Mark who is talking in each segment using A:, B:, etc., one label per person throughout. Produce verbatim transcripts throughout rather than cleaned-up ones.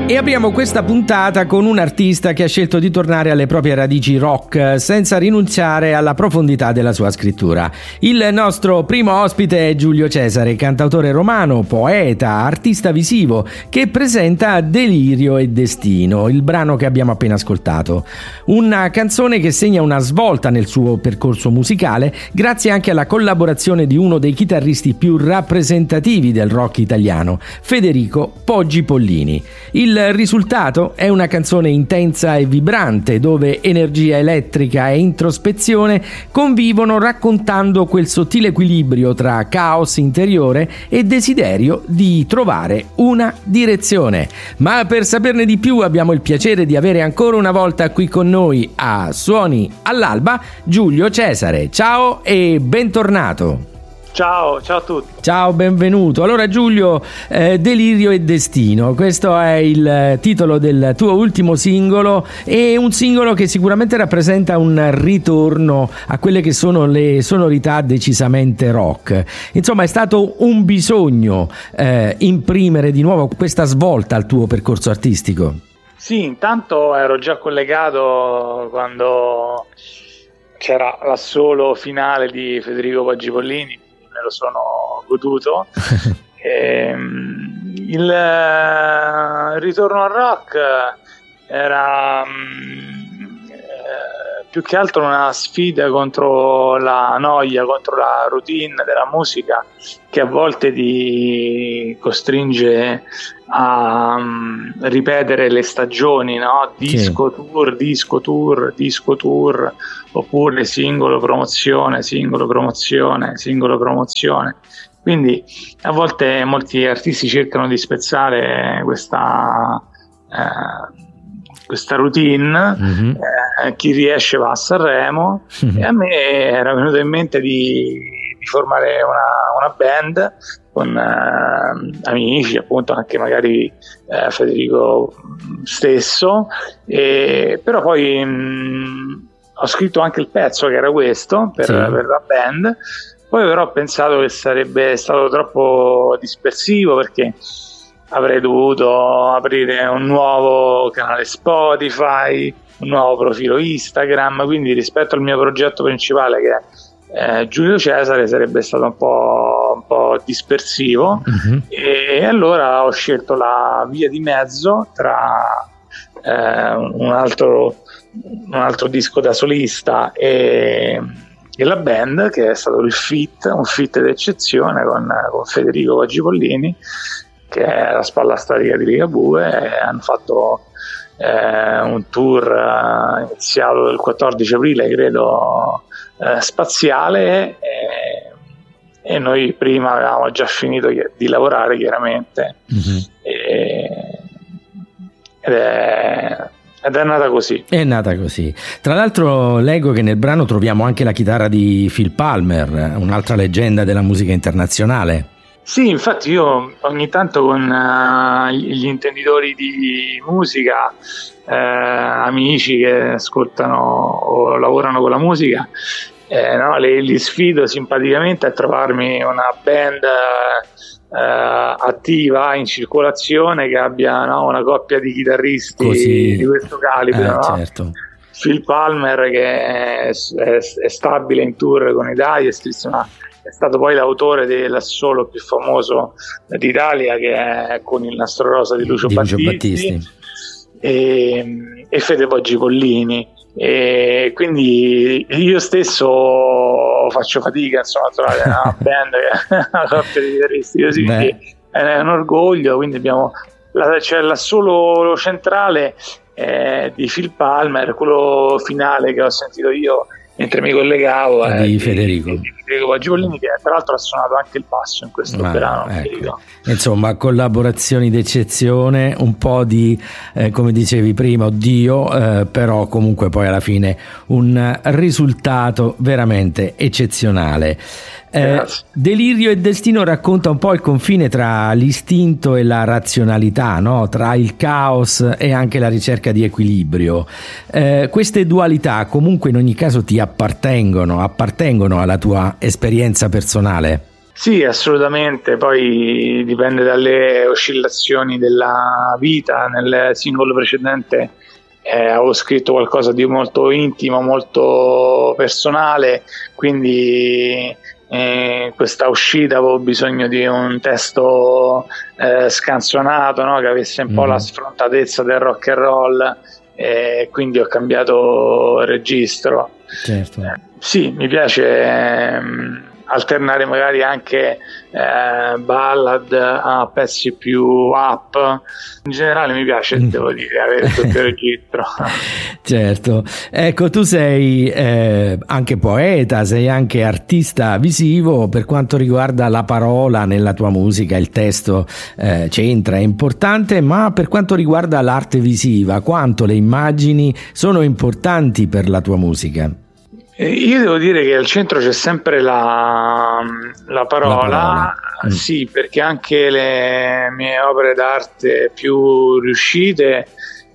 A: E apriamo questa puntata con un artista che ha scelto di tornare alle proprie radici rock senza rinunciare alla profondità della sua scrittura. Il nostro primo ospite è Giulio Cesare, cantautore romano, poeta, artista visivo, che presenta Delirio e Destino, il brano che abbiamo appena ascoltato. Una canzone che segna una svolta nel suo percorso musicale, grazie anche alla collaborazione di uno dei chitarristi più rappresentativi del rock italiano, Federico Poggi Pollini. Il Il risultato è una canzone intensa e vibrante, dove energia elettrica e introspezione convivono, raccontando quel sottile equilibrio tra caos interiore e desiderio di trovare una direzione. Ma per saperne di più abbiamo il piacere di avere ancora una volta qui con noi a Suoni all'Alba Giulio Cesare. Ciao e bentornato.
B: Ciao, ciao a tutti.
A: Ciao, benvenuto. Allora Giulio, eh, Delirio e Destino, questo è il titolo del tuo ultimo singolo, e un singolo che sicuramente rappresenta un ritorno a quelle che sono le sonorità decisamente rock. Insomma, è stato un bisogno eh, imprimere di nuovo questa svolta al tuo percorso artistico.
B: Sì, intanto ero già collegato quando c'era l'assolo finale di Federico Poggi Pollini. Me lo sono goduto. e, il eh, ritorno al rock era mh, eh, più che altro una sfida contro la noia, contro la routine della musica, che a volte ti costringe a um, ripetere le stagioni, no? Disco sì. tour, disco tour, disco tour, oppure singolo promozione, singolo promozione, singolo promozione. Quindi a volte molti artisti cercano di spezzare questa eh, questa routine, mm-hmm. eh, chi riesce va a Sanremo, mm-hmm. e a me era venuto in mente di, di formare una, una band con eh, amici, appunto anche magari eh, Federico stesso, e, però poi mh, ho scritto anche il pezzo che era questo per, sì. per la band. Poi però ho pensato che sarebbe stato troppo dispersivo, perché avrei dovuto aprire un nuovo canale Spotify, un nuovo profilo Instagram, quindi rispetto al mio progetto principale, che è eh, Giulio Cesare, sarebbe stato un po', un po' dispersivo, mm-hmm. e allora ho scelto la via di mezzo tra eh, un altro un altro disco da solista e, e la band, che è stato il feat, un feat d'eccezione con, con Federico Poggi Pollini, che è la spalla storica di Ligabue, e hanno fatto eh, un tour eh, iniziato il quattordici aprile, credo, eh, spaziale, e, e noi prima avevamo già finito di lavorare, chiaramente, mm-hmm. e, ed è Ed è nata così.
A: È nata così. Tra l'altro leggo che nel brano troviamo anche la chitarra di Phil Palmer, un'altra leggenda della musica internazionale.
B: Sì, infatti io ogni tanto con uh, gli intenditori di musica, eh, amici che ascoltano o lavorano con la musica, eh, no, li, li sfido simpaticamente a trovarmi una band Uh, attiva, in circolazione, che abbia, no, una coppia di chitarristi così, di questo calibro, eh, no?
A: Certo.
B: Phil Palmer, che è, è, è stabile in tour con i Digest, ma è stato poi l'autore dell'assolo più famoso d'Italia, che è Con il nastro rosa di Lucio, di Lucio Battisti, Battisti. E, e Fede Poggi Pollini. E quindi io stesso faccio fatica, insomma, a trovare una band che ha una coppia di chitarristi così, quindi è un orgoglio. Quindi abbiamo la, cioè l'assolo centrale eh, di Phil Palmer, quello finale che ho sentito io mentre mi collegavo
A: è di, di Federico
B: di, di Federico Poggi Pollini, che tra l'altro ha suonato anche il basso in questo ah, brano,
A: ecco. Insomma, collaborazioni d'eccezione, un po' di eh, come dicevi prima, oddio, eh, però comunque poi alla fine un risultato veramente eccezionale. Eh, Delirio e Destino racconta un po' il confine tra l'istinto e la razionalità, no? Tra il caos e anche la ricerca di equilibrio. Eh, queste dualità comunque in ogni caso ti appartengono, appartengono alla tua esperienza personale.
B: Sì, assolutamente, poi dipende dalle oscillazioni della vita. Nel singolo precedente eh, avevo scritto qualcosa di molto intimo, molto personale, quindi eh, questa uscita avevo bisogno di un testo eh, scanzonato, no? Che avesse un mm. po' la sfrontatezza del rock and roll, e quindi ho cambiato registro.
A: Certo.
B: Eh, sì, mi piace ehm, alternare magari anche eh, ballad a pezzi più up. In generale mi piace, mm. devo dire, avere tutto il registro.
A: Certo. Ecco, tu sei eh, anche poeta, sei anche artista visivo. Per quanto riguarda la parola nella tua musica, il testo eh, c'entra, è importante, ma per quanto riguarda l'arte visiva, quanto le immagini sono importanti per la tua musica?
B: Io devo dire che al centro c'è sempre la, la parola, la parola. Mm. Sì, perché anche le mie opere d'arte più riuscite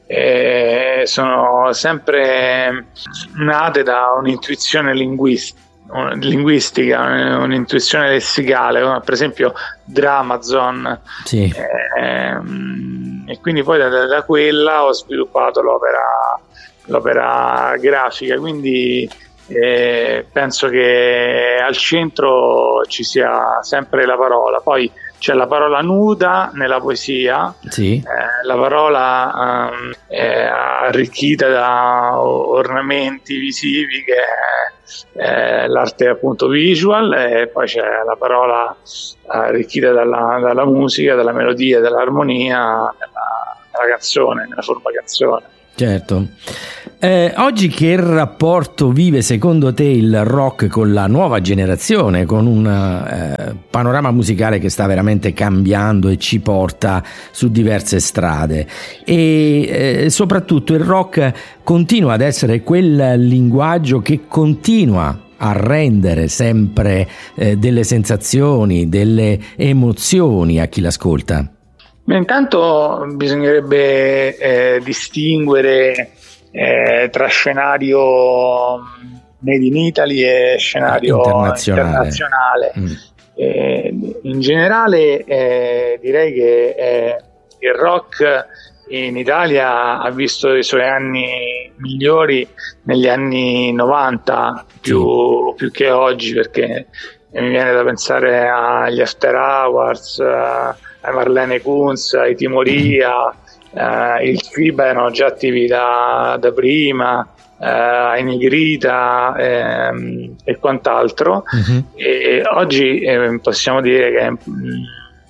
B: eh, sono sempre nate da un'intuizione linguistica, linguistica un'intuizione lessicale, per esempio Dramazon.
A: Sì.
B: Eh, e quindi poi da, da quella ho sviluppato l'opera, l'opera grafica, quindi Eh, penso che al centro ci sia sempre la parola. Poi c'è la parola nuda nella poesia,
A: sì.
B: eh, la parola um, è arricchita da ornamenti visivi, che è eh, l'arte appunto visual, e poi c'è la parola arricchita dalla, dalla musica, dalla melodia, dall'armonia, della, della canzone, nella forma canzone.
A: Certo. Eh, oggi che rapporto vive secondo te il rock con la nuova generazione, con un eh, panorama musicale che sta veramente cambiando e ci porta su diverse strade, e eh, soprattutto il rock continua ad essere quel linguaggio che continua a rendere sempre eh, delle sensazioni, delle emozioni a chi l'ascolta?
B: Beh, intanto bisognerebbe eh, distinguere eh, tra scenario made in Italy e scenario internazionale. internazionale. Mm. Eh, in generale eh, direi che eh, il rock in Italia ha visto i suoi anni migliori negli anni novanta, più, sì. più che oggi, perché mi viene da pensare agli After Hours, a Marlene Kunz, ai Timoria, eh, il FIBA erano già attivi da, da prima, eh, ai Nigrita ehm, e quant'altro. Uh-huh. E oggi eh, possiamo dire che mh,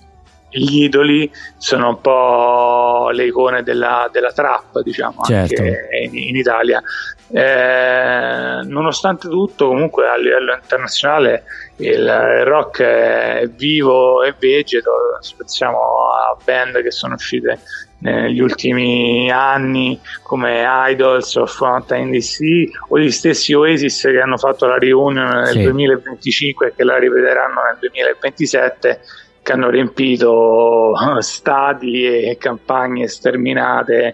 B: gli idoli sono un po' le icone della, della trap, diciamo, certo. anche in, in Italia. Eh, nonostante tutto, comunque a livello internazionale il rock è vivo e vegeto. Pensiamo a band che sono uscite negli ultimi anni come Idols o Fountain D C, o gli stessi Oasis che hanno fatto la reunion nel sì. duemilaventicinque e che la ripeteranno nel duemilaventisette, che hanno riempito stadi e campagne sterminate.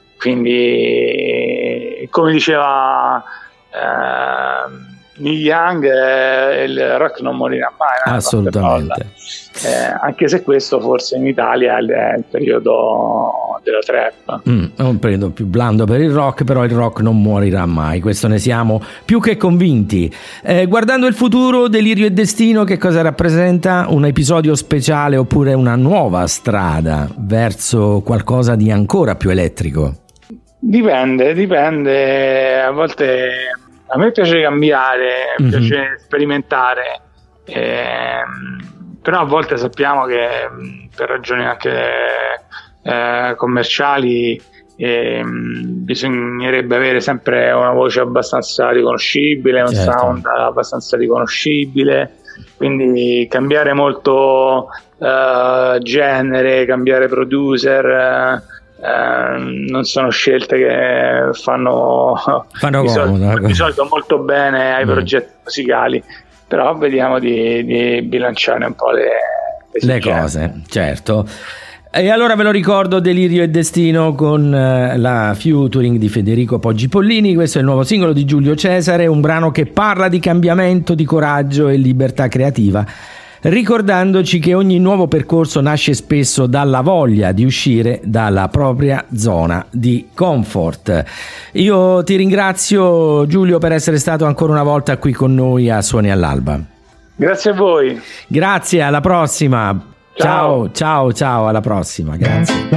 B: Quindi, come diceva eh, Neil Young, eh, il rock non morirà mai.
A: Assolutamente.
B: Eh, anche se questo forse in Italia è il periodo della trap.
A: Mm, è un periodo più blando per il rock, però il rock non morirà mai, questo ne siamo più che convinti. Eh, guardando il futuro, Delirio e Destino, che cosa rappresenta? Un episodio speciale oppure una nuova strada verso qualcosa di ancora più elettrico?
B: Dipende, dipende. A volte a me piace cambiare, mm-hmm. piace sperimentare, ehm, però a volte sappiamo che per ragioni anche eh, commerciali ehm, bisognerebbe avere sempre una voce abbastanza riconoscibile, un certo. sound abbastanza riconoscibile, quindi cambiare molto eh, genere, cambiare producer, eh, Eh, non sono scelte che fanno,
A: fanno
B: di,
A: comodo,
B: solito, di solito molto bene ai mm. progetti musicali, però vediamo di, di bilanciare un po' le, le,
A: le cose, certo. E allora ve lo ricordo, Delirio e Destino con eh, la featuring di Federico Poggi Pollini. Questo è il nuovo singolo di Giulio Cesare, un brano che parla di cambiamento, di coraggio e libertà creativa. ricordandoci che ogni nuovo percorso nasce spesso dalla voglia di uscire dalla propria zona di comfort. Io ti ringrazio, Giulio, per essere stato ancora una volta qui con noi a Suoni all'Alba.
B: Grazie a voi.
A: Grazie, alla prossima.
B: Ciao,
A: ciao, ciao, ciao, alla prossima. Grazie.